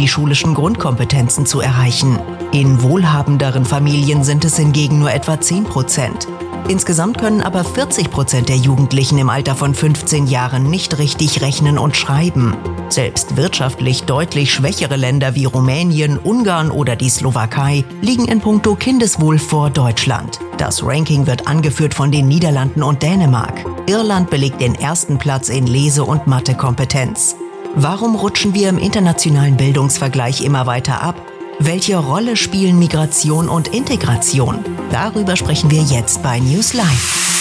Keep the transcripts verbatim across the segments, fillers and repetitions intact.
die schulischen Grundkompetenzen zu erreichen. In wohlhabenderen Familien sind es hingegen nur etwa zehn Prozent. Insgesamt können aber vierzig Prozent der Jugendlichen im Alter von fünfzehn Jahren nicht richtig rechnen und schreiben. Selbst wirtschaftlich deutlich schwächere Länder wie Rumänien, Ungarn oder die Slowakei liegen in puncto Kindeswohl vor Deutschland. Das Ranking wird angeführt von den Niederlanden und Dänemark. Irland belegt den ersten Platz in Lese- und Mathekompetenz. Warum rutschen wir im internationalen Bildungsvergleich immer weiter ab? Welche Rolle spielen Migration und Integration? Darüber sprechen wir jetzt bei News Live.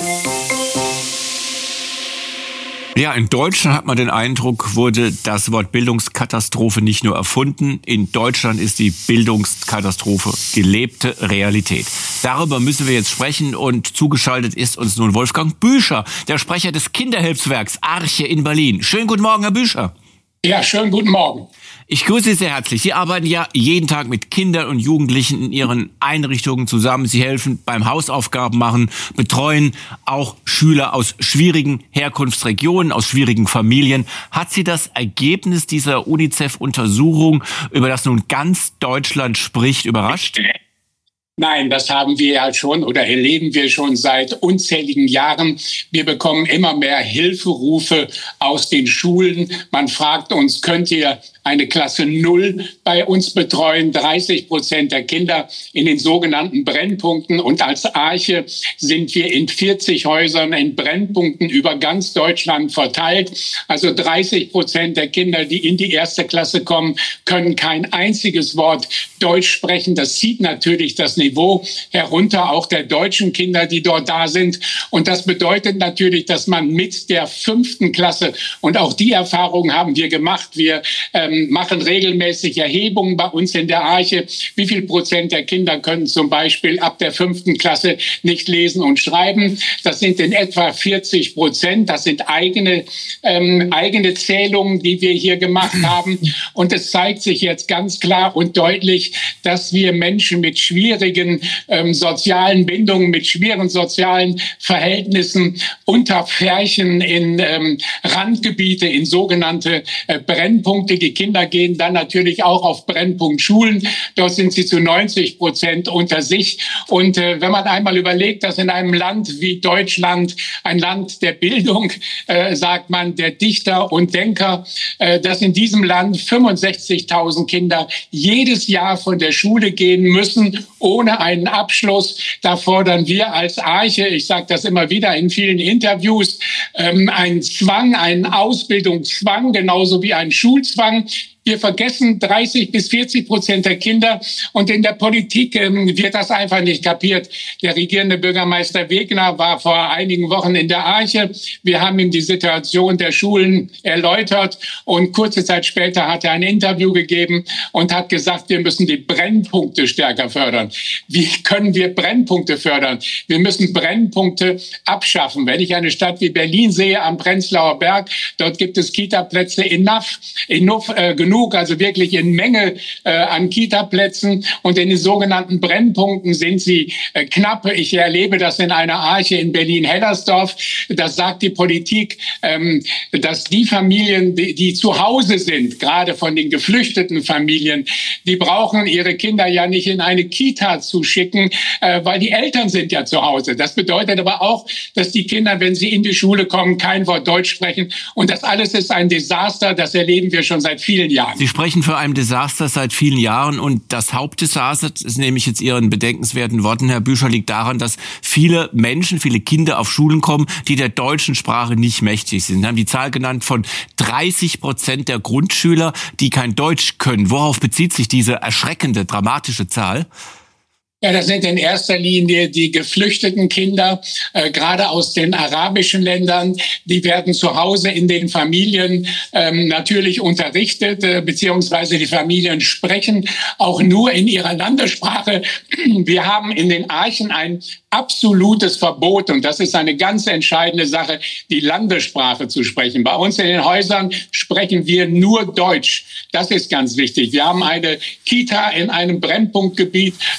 Ja, in Deutschland hat man den Eindruck, wurde das Wort Bildungskatastrophe nicht nur erfunden. In Deutschland ist die Bildungskatastrophe gelebte Realität. Darüber müssen wir jetzt sprechen und zugeschaltet ist uns nun Wolfgang Büscher, der Sprecher des Kinderhilfswerks Arche in Berlin. Schönen guten Morgen, Herr Büscher. Ja, schönen guten Morgen. Ich grüße Sie sehr herzlich. Sie arbeiten ja jeden Tag mit Kindern und Jugendlichen in Ihren Einrichtungen zusammen. Sie helfen beim Hausaufgaben machen, betreuen auch Schüler aus schwierigen Herkunftsregionen, aus schwierigen Familien. Hat Sie das Ergebnis dieser UNICEF-Untersuchung, über das nun ganz Deutschland spricht, überrascht? Nein, das haben wir ja schon oder erleben wir schon seit unzähligen Jahren. Wir bekommen immer mehr Hilferufe aus den Schulen. Man fragt uns, könnt ihr eine Klasse Null bei uns betreuen? dreißig Prozent der Kinder in den sogenannten Brennpunkten. Und als Arche sind wir in vierzig Häusern in Brennpunkten über ganz Deutschland verteilt. Also dreißig Prozent der Kinder, die in die erste Klasse kommen, können kein einziges Wort Deutsch sprechen. Das zieht natürlich das Niveau herunter, auch der deutschen Kinder, die dort da sind. Und das bedeutet natürlich, dass man mit der fünften Klasse, und auch die Erfahrung haben wir gemacht, wir ähm, machen regelmäßig Erhebungen bei uns in der Arche. Wie viel Prozent der Kinder können zum Beispiel ab der fünften Klasse nicht lesen und schreiben? Das sind in etwa vierzig Prozent. Das sind eigene, ähm, eigene Zählungen, die wir hier gemacht haben. Und es zeigt sich jetzt ganz klar und deutlich, dass wir Menschen mit schwierigen ähm, sozialen Bindungen, mit schweren sozialen Verhältnissen unterfärchen in ähm, Randgebiete, in sogenannte äh, Brennpunkte. Die Kinder gehen dann natürlich auch auf Brennpunktschulen. Dort sind sie zu neunzig Prozent unter sich. Und äh, wenn man einmal überlegt, dass in einem Land wie Deutschland, ein Land der Bildung, äh, sagt man, der Dichter und Denker, äh, dass in diesem Land fünfundsechzigtausend Kinder jedes Jahr von der Schule gehen müssen, ohne einen Abschluss. Da fordern wir als Arche, ich sage das immer wieder in vielen Interviews, ähm, einen Zwang, einen Ausbildungszwang, genauso wie einen Schulzwang. Wir vergessen dreißig bis vierzig Prozent der Kinder. Und in der Politik ähm, wird das einfach nicht kapiert. Der regierende Bürgermeister Wegner war vor einigen Wochen in der Arche. Wir haben ihm die Situation der Schulen erläutert. Und kurze Zeit später hat er ein Interview gegeben und hat gesagt, wir müssen die Brennpunkte stärker fördern. Wie können wir Brennpunkte fördern? Wir müssen Brennpunkte abschaffen. Wenn ich eine Stadt wie Berlin sehe, am Prenzlauer Berg, dort gibt es Kita-Plätze enough, enough äh, genug. Also wirklich in Menge äh, an Kita-Plätzen. Und in den sogenannten Brennpunkten sind sie äh, knapp. Ich erlebe das in einer Arche in Berlin-Hellersdorf. Das sagt die Politik, ähm, dass die Familien, die, die zu Hause sind, gerade von den geflüchteten Familien, die brauchen ihre Kinder ja nicht in eine Kita zu schicken, äh, weil die Eltern sind ja zu Hause. Das bedeutet aber auch, dass die Kinder, wenn sie in die Schule kommen, kein Wort Deutsch sprechen. Und das alles ist ein Desaster. Das erleben wir schon seit vielen Jahren. Sie sprechen von einem Desaster seit vielen Jahren und das Hauptdesaster, das nehme ich jetzt Ihren bedenkenswerten Worten, Herr Büscher, liegt daran, dass viele Menschen, viele Kinder auf Schulen kommen, die der deutschen Sprache nicht mächtig sind. Sie haben die Zahl genannt von dreißig Prozent der Grundschüler, die kein Deutsch können. Worauf bezieht sich diese erschreckende, dramatische Zahl? Ja, das sind in erster Linie die geflüchteten Kinder, äh, gerade aus den arabischen Ländern. Die werden zu Hause in den Familien ähm, natürlich unterrichtet, äh, beziehungsweise die Familien sprechen auch nur in ihrer Landessprache. Wir haben in den Archen ein absolutes Verbot, und das ist eine ganz entscheidende Sache, die Landessprache zu sprechen. Bei uns in den Häusern sprechen wir nur Deutsch. Das ist ganz wichtig. Wir haben eine Kita in einem Brennpunktgebiet. Dort haben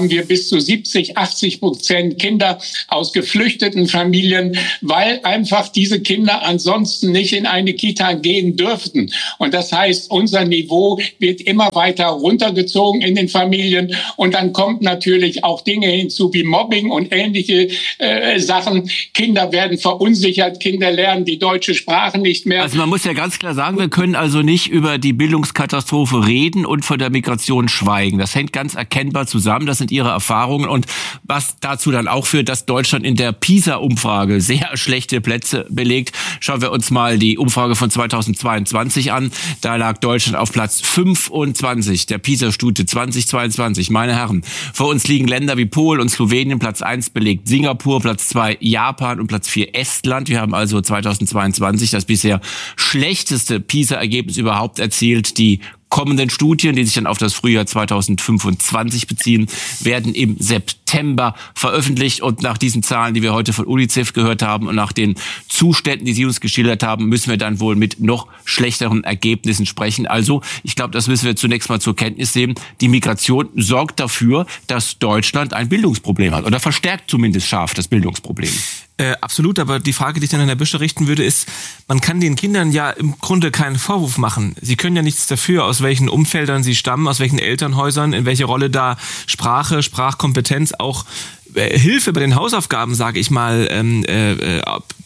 haben wir bis zu siebzig, achtzig Prozent Kinder aus geflüchteten Familien, weil einfach diese Kinder ansonsten nicht in eine Kita gehen dürften. Und das heißt, unser Niveau wird immer weiter runtergezogen in den Familien. Und dann kommt natürlich auch Dinge hinzu wie Mobbing und ähnliche äh, Sachen. Kinder werden verunsichert, Kinder lernen die deutsche Sprache nicht mehr. Also man muss ja ganz klar sagen, wir können also nicht über die Bildungskatastrophe reden und von der Migration schweigen. Das hängt ganz erkennbar zusammen. Das sind Ihre Erfahrungen. Und was dazu dann auch führt, dass Deutschland in der PISA-Umfrage sehr schlechte Plätze belegt. Schauen wir uns mal die Umfrage von zweitausendzweiundzwanzig an. Da lag Deutschland auf Platz fünfundzwanzig der PISA-Studie zweitausendzweiundzwanzig. Meine Herren, vor uns liegen Länder wie Polen und Slowenien. Platz eins belegt Singapur, Platz zwei Japan und Platz vier Estland. Wir haben also zweitausendzweiundzwanzig das bisher schlechteste PISA-Ergebnis überhaupt erzielt. Die kommenden Studien, die sich dann auf das Frühjahr zweitausendfünfundzwanzig beziehen, werden im September veröffentlicht. Und nach diesen Zahlen, die wir heute von UNICEF gehört haben und nach den Zuständen, die Sie uns geschildert haben, müssen wir dann wohl mit noch schlechteren Ergebnissen sprechen. Also, ich glaube, das müssen wir zunächst mal zur Kenntnis nehmen. Die Migration sorgt dafür, dass Deutschland ein Bildungsproblem hat oder verstärkt zumindest scharf das Bildungsproblem. Äh, absolut, aber die Frage, die ich dann an Herrn Büscher richten würde, ist, man kann den Kindern ja im Grunde keinen Vorwurf machen. Sie können ja nichts dafür, aus welchen Umfeldern sie stammen, aus welchen Elternhäusern, in welche Rolle da Sprache, Sprachkompetenz, auch äh, Hilfe bei den Hausaufgaben, sage ich mal, ähm, äh,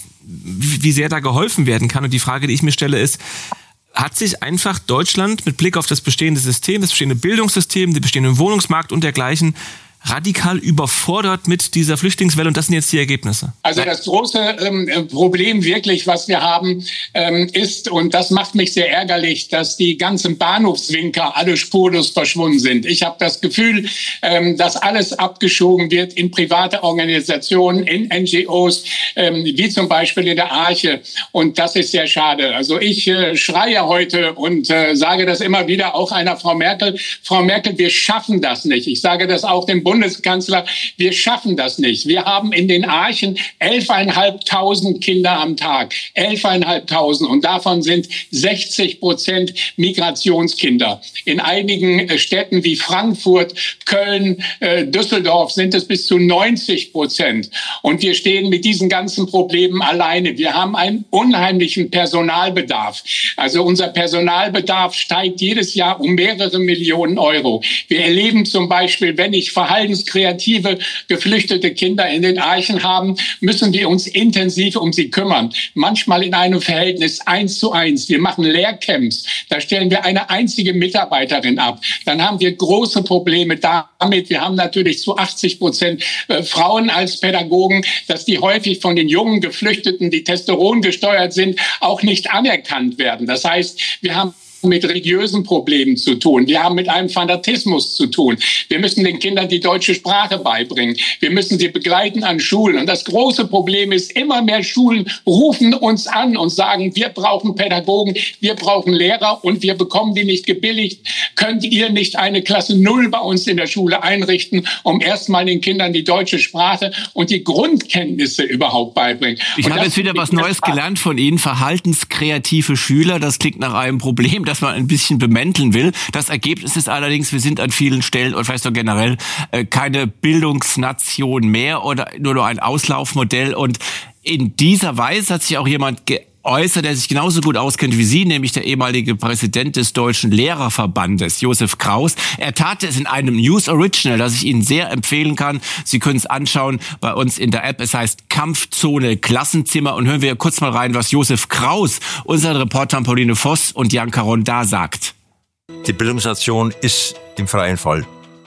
wie sehr da geholfen werden kann. Und die Frage, die ich mir stelle, ist, hat sich einfach Deutschland mit Blick auf das bestehende System, das bestehende Bildungssystem, den bestehenden Wohnungsmarkt und dergleichen radikal überfordert mit dieser Flüchtlingswelle, und das sind jetzt die Ergebnisse? Also das große ähm, Problem wirklich, was wir haben, ähm, ist, und das macht mich sehr ärgerlich, dass die ganzen Bahnhofswinker alle spurlos verschwunden sind. Ich habe das Gefühl, ähm, dass alles abgeschoben wird in private Organisationen, in N G Os, ähm, wie zum Beispiel in der Arche, und das ist sehr schade. Also ich äh, schreie heute und äh, sage das immer wieder auch einer Frau Merkel, Frau Merkel, wir schaffen das nicht. Ich sage das auch dem Bundeskanzler, wir schaffen das nicht. Wir haben in den Archen elfeinhalbtausend Kinder am Tag. elfeinhalbtausend. Und davon sind sechzig Prozent Migrationskinder. In einigen Städten wie Frankfurt, Köln, Düsseldorf sind es bis zu neunzig Prozent. Und wir stehen mit diesen ganzen Problemen alleine. Wir haben einen unheimlichen Personalbedarf. Also unser Personalbedarf steigt jedes Jahr um mehrere Millionen Euro. Wir erleben zum Beispiel, wenn ich verhaltenskreative, geflüchtete Kinder in den Archen haben, müssen wir uns intensiv um sie kümmern. Manchmal in einem Verhältnis eins zu eins. Wir machen Lehrcamps. Da stellen wir eine einzige Mitarbeiterin ab. Dann haben wir große Probleme damit. Wir haben natürlich zu achtzig Prozent Frauen als Pädagogen, dass die häufig von den jungen Geflüchteten, die Testosteron gesteuert sind, auch nicht anerkannt werden. Das heißt, wir haben mit religiösen Problemen zu tun. Wir haben mit einem Fanatismus zu tun. Wir müssen den Kindern die deutsche Sprache beibringen. Wir müssen sie begleiten an Schulen. Und das große Problem ist, immer mehr Schulen rufen uns an und sagen, wir brauchen Pädagogen, wir brauchen Lehrer und wir bekommen die nicht gebilligt. Könnt ihr nicht eine Klasse Null bei uns in der Schule einrichten, um erstmal den Kindern die deutsche Sprache und die Grundkenntnisse überhaupt beibringen? Ich habe jetzt wieder was Neues gelernt von Ihnen. Verhaltenskreative Schüler, das klingt nach einem Problem, das man ein bisschen bemänteln will. Das Ergebnis ist allerdings, wir sind an vielen Stellen, und vielleicht auch generell, keine Bildungsnation mehr oder nur noch ein Auslaufmodell. Und in dieser Weise hat sich auch jemand geäußert, der sich genauso gut auskennt wie Sie, nämlich der ehemalige Präsident des Deutschen Lehrerverbandes, Josef Kraus. Er tat es in einem News Original, das ich Ihnen sehr empfehlen kann. Sie können es anschauen bei uns in der App. Es heißt Kampfzone Klassenzimmer. Und hören wir kurz mal rein, was Josef Kraus, unseren Reportern Pauline Voss und Jan Caron da sagt. Die Bildungsnation ist im freien Fall,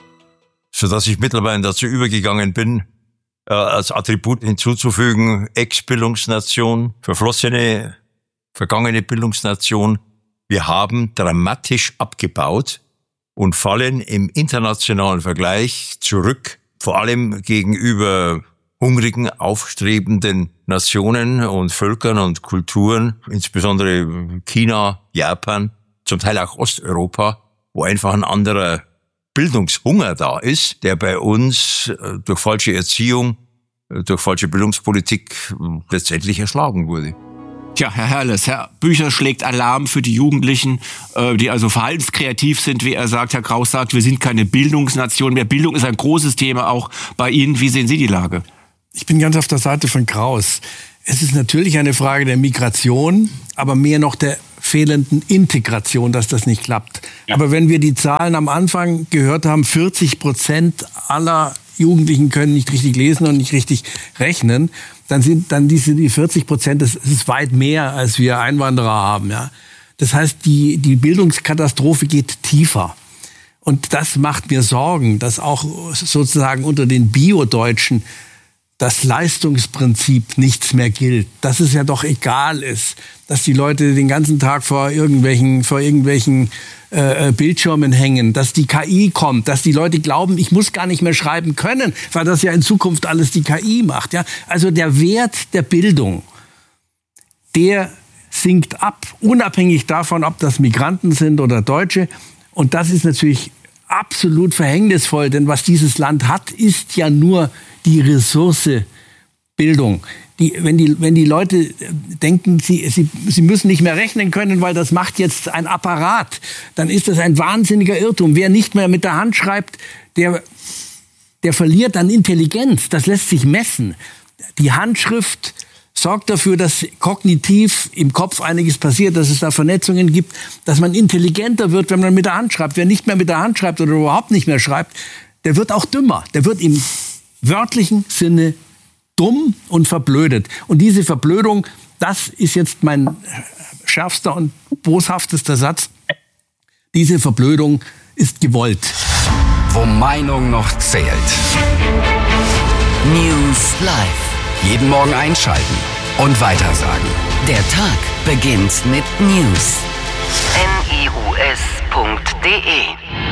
sodass ich mittlerweile dazu übergegangen bin, äh, als Attribut hinzuzufügen, Ex-Bildungsnation, verflossene, vergangene Bildungsnation. Wir haben dramatisch abgebaut und fallen im internationalen Vergleich zurück, vor allem gegenüber hungrigen, aufstrebenden Nationen und Völkern und Kulturen, insbesondere China, Japan, zum Teil auch Osteuropa, wo einfach ein anderer Bildungshunger da ist, der bei uns durch falsche Erziehung, durch falsche Bildungspolitik letztendlich erschlagen wurde. Tja, Herr Herrles, Herr Büchner schlägt Alarm für die Jugendlichen, äh, die also verhaltenskreativ sind, wie er sagt. Herr Kraus sagt, wir sind keine Bildungsnation mehr. Bildung ist ein großes Thema auch bei Ihnen. Wie sehen Sie die Lage? Ich bin ganz auf der Seite von Kraus. Es ist natürlich eine Frage der Migration, aber mehr noch der fehlenden Integration, dass das nicht klappt. Ja. Aber wenn wir die Zahlen am Anfang gehört haben, vierzig Prozent aller Jugendlichen können nicht richtig lesen und nicht richtig rechnen, dann sind dann diese die vierzig Prozent, das ist weit mehr, als wir Einwanderer haben. Ja. Das heißt, die, die Bildungskatastrophe geht tiefer. Und das macht mir Sorgen, dass auch sozusagen unter den Bio-Deutschen das Leistungsprinzip nichts mehr gilt, dass es ja doch egal ist, dass die Leute den ganzen Tag vor irgendwelchen, vor irgendwelchen äh, Bildschirmen hängen, dass die K I kommt, dass die Leute glauben, ich muss gar nicht mehr schreiben können, weil das ja in Zukunft alles die K I macht. Ja? Also der Wert der Bildung, der sinkt ab, unabhängig davon, ob das Migranten sind oder Deutsche. Und das ist natürlich absolut verhängnisvoll, denn was dieses Land hat, ist ja nur die Ressource Bildung. Die, wenn, die, wenn die Leute denken, sie, sie, sie müssen nicht mehr rechnen können, weil das macht jetzt ein Apparat, dann ist das ein wahnsinniger Irrtum. Wer nicht mehr mit der Hand schreibt, der, der verliert an Intelligenz. Das lässt sich messen. Die Handschrift sorgt dafür, dass kognitiv im Kopf einiges passiert, dass es da Vernetzungen gibt, dass man intelligenter wird, wenn man mit der Hand schreibt. Wer nicht mehr mit der Hand schreibt oder überhaupt nicht mehr schreibt, der wird auch dümmer. Der wird im wörtlichen Sinne dumm und verblödet. Und diese Verblödung, das ist jetzt mein schärfster und boshaftester Satz, diese Verblödung ist gewollt. Wo Meinung noch zählt. News Live. Jeden Morgen einschalten und weitersagen. Der Tag beginnt mit News. N I U S punkt D E